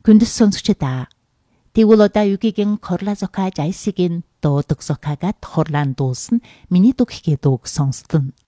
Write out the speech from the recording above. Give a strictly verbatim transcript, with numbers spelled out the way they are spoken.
Хүндэс сонсогчдаа. Тэгвэл одоо юугийн корлаа зохиаж айсигийн дуудаг зохиагаад хорлаан дуусан миний дуу гэхэд дууг сонстон.